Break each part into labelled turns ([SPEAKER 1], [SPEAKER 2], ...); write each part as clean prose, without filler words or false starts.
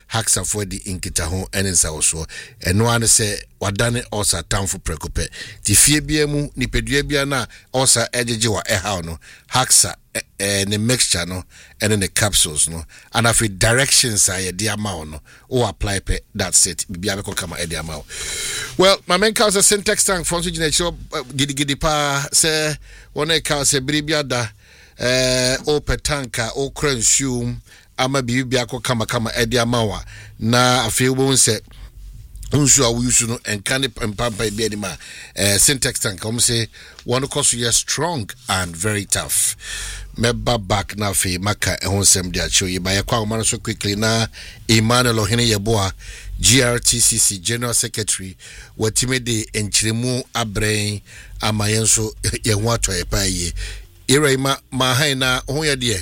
[SPEAKER 1] Haxa for the Inkitaho and in Saoso, and one say, Wadane also Tamfo Precope. The Fiebiamu, Nipeduabiana, also Ejiwa Ehano, Haxa, and the mixture, no, and in the capsules, no, and if it directions are the amount, no, or apply pe, that's it. Bibiako come at the amount. Well, my main cause a syntax tank from Signature Giddy Pa say, one a cause a bribiada, o petanka, o crensium. Ama bibiako kama edi amawa na afei wo nse unsu a wusu no enka ne pampa bi anima syntax tank come say one course you strong and very tough meba back na afei maka ehon sem dia cho yi ba ye kwa ma so quickly na Emmanuel Ohene Yeboa GRTCC General Secretary watime de enchiremu abrɛn amayenso ye ho atoye pa yi Irema ma haina ho ye de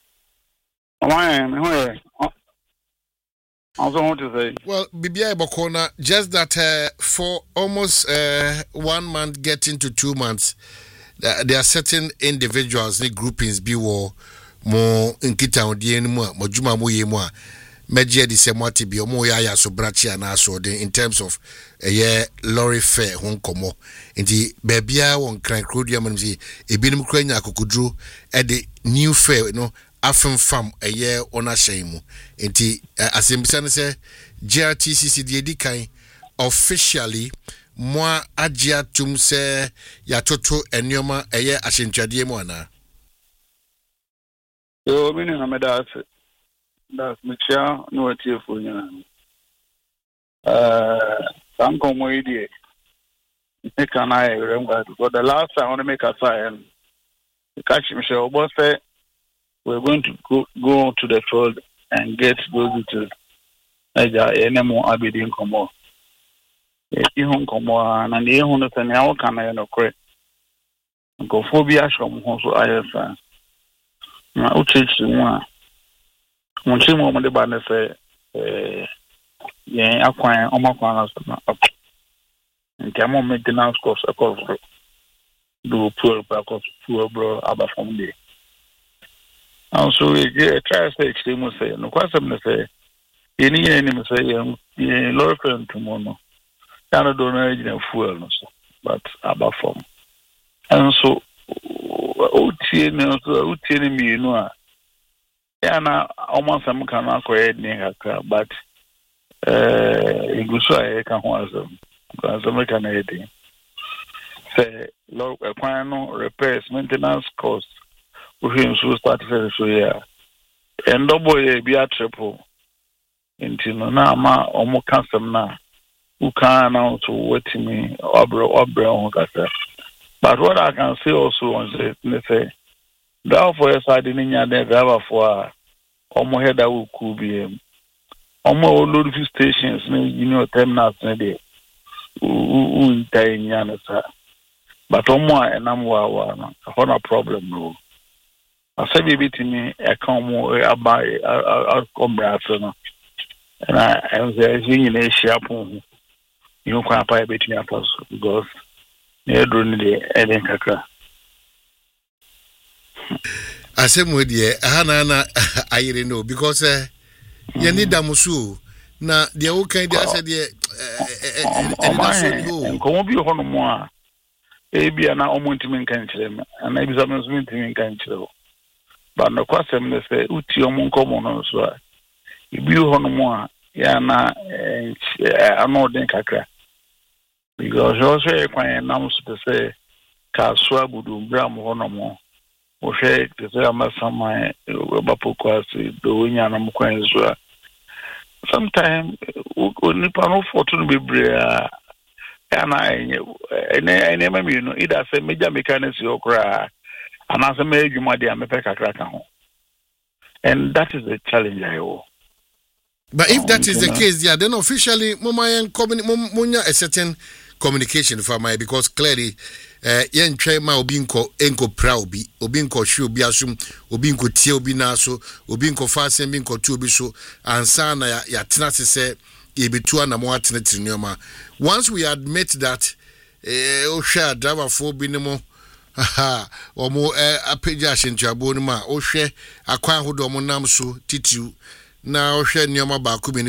[SPEAKER 2] I also want to say.
[SPEAKER 1] Well, Bibia Bokona, just that for almost 1 month getting to 2 months, there are certain individuals, the groupings, be war more in Kita or Dienma, Mojuma Moyema, Major di Semati be Moya so brachi and also in terms of a year lorry fare, Hong Kong. In the Babia on Crank Rodium and the Ebinum Crania Kukudru at the new fare, you know. Afem fam a year on a shame. Enti asembisa say GRTCC the edikan officially moi agia tum se ya toto enyoma a year ashintwade mu ana.
[SPEAKER 2] Yo mini na that's mchia no atiefo nyana. Sanko mo idie. Can I remember for the last time I want to make a sign. The catch Michelle boss say we're going to go to the field and get those details. Any more abiding come Ihon come on, and the Ihon is an hour can I know correct. Go phobia from Hoso IFA. Now, teach one. When she moment the banner say, yeah, acquire Omakwana and come on maintenance cost a cost do poor back of poor bro about from there. Also, try to extreme say, no question say, any enemy say, lower friend tomorrow. Canada don't know fuel, but about form. And so, Utini me, you know, yeah, almost some cannot create near but it goes so I can was them because I'm making anything. Say, low equino repairs, maintenance costs. We so start so yeah. And double be a triple. Into no na ma omo custom na. Who can now to wait me obro kasa. But what I can say also on say that for a side in nya there driver for omo head that could be omo load stations you know terminals there. Who tie nya sa. But omo enam wa no problem no. I said, to me, I come about a combrasson. And I was in a shop. You can't buy a bit me because near doing the Eden Kaka.
[SPEAKER 1] I said, dear, Hannah, I didn't know because you need Damusu. Now, the old kind of said, and
[SPEAKER 2] come be on more. Maybe an almost in country, and maybe some in country. But no question they say uti omunkomo so ibi hono mo a ya na anodin kakra because also ekwan nam so say ka so abudu bram hono mo o hwe te say amasama bapokwasi do nya na mo kwan so sometimes nipa no fortune bebre ya na ene mami no ida say meja mechanics okra and as a major media, and that is the challenge I owe.
[SPEAKER 1] But if that is the case, yeah, then officially, Munya a certain communication for my because clearly, yen trema obinko enko praubi, obinko shu biasum, obinko tie obinaso, obinko fasen binko tubi so, and sana ya tinasi se yebitua na mo atineti nyoma. Once we admit that, osha driver for binimo. Aha, omo apeja shinchabo ni ma ohwe akwan hodo mo nam so titiu na ohwe nyoma ba ko